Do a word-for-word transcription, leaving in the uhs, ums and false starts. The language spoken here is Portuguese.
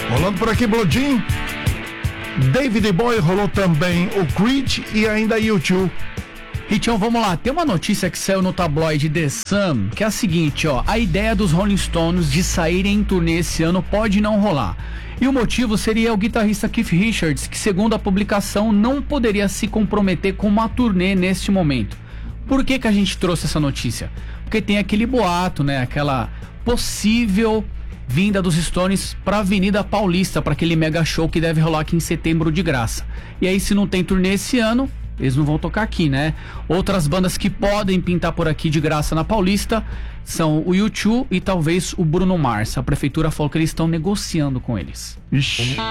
Rolando por aqui, Blue Jean. David Bowie, rolou também o Creed e ainda U dois. Então vamos lá, tem uma notícia que saiu no tabloide The Sun, que é a seguinte, ó, a ideia dos Rolling Stones de saírem em turnê esse ano pode não rolar. E o motivo seria o guitarrista Keith Richards, que segundo a publicação não poderia se comprometer com uma turnê neste momento. Por que que a gente trouxe essa notícia? Porque tem aquele boato, né, aquela possível vinda dos Stones para a Avenida Paulista, para aquele mega show que deve rolar aqui em setembro de graça. E aí se não tem turnê esse ano, eles não vão tocar aqui, né? Outras bandas que podem pintar por aqui de graça na Paulista são o U dois e talvez o Bruno Mars. A prefeitura falou que eles estão negociando com eles. Ixi.